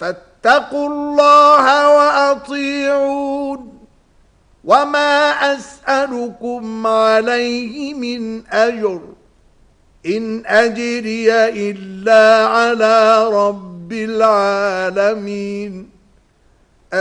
فاتقوا الله وأطيعون وما أسألكم عليه من أجر إن أجري إلا على رب العالمين